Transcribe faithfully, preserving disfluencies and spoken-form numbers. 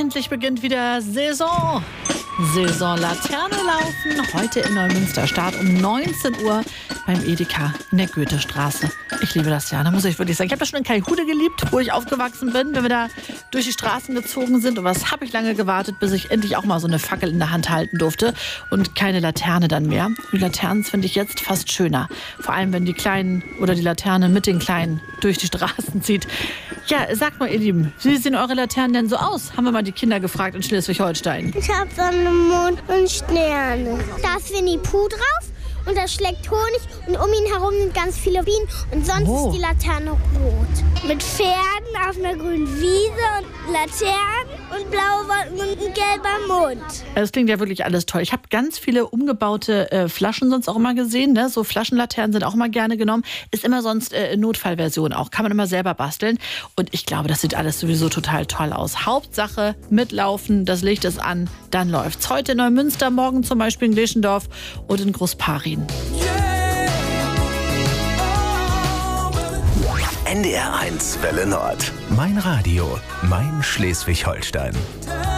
Endlich beginnt wieder Saison. Saisonlaterne laufen. Heute in Neumünster. Start um neunzehn Uhr beim Edeka in der Goethestraße. Ich liebe das ja, da muss ich wirklich sagen. Ich habe das schon in Kalhude geliebt, wo ich aufgewachsen bin, wenn wir da durch die Straßen gezogen sind. Und was habe ich lange gewartet, bis ich endlich auch mal so eine Fackel in der Hand halten durfte und keine Laterne dann mehr. Die Laternen finde ich jetzt fast schöner. Vor allem, wenn die Kleinen oder die Laterne mit den Kleinen durch die Straßen zieht. Ja, sagt mal, ihr Lieben, wie sehen eure Laternen denn so aus? Haben wir mal die Kinder gefragt in Schleswig-Holstein. Ich habe Sonne, Mond und Sterne. Da ist Winnie Pooh drauf und da schlägt Honig und um ihn herum sind ganz viele Bienen und sonst Oh. ist die Laterne rot. Mit Pferden auf einer grünen Wiese und Laternen und blaue Wolken und ein gelber Mond. Das klingt ja wirklich alles toll. Ich habe ganz viele umgebaute äh, Flaschen sonst auch immer gesehen. Ne? So Flaschenlaternen sind auch immer gerne genommen. Ist immer sonst äh, Notfallversion auch. Kann man immer selber basteln. Und ich glaube, das sieht alles sowieso total toll aus. Hauptsache mitlaufen, das Licht ist an, dann läuft's. Heute in Neumünster, morgen zum Beispiel in Gleschendorf und in Großparin. N D R eins Welle Nord. Mein Radio, mein Schleswig-Holstein.